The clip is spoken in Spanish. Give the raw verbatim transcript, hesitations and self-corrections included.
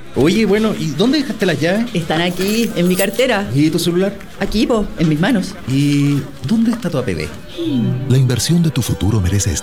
Oye, bueno, ¿y dónde dejaste las llaves? Están aquí, en mi cartera. ¿Y tu celular? Aquí, po, en mis manos. ¿Y dónde está tu A P B? La inversión de tu futuro merece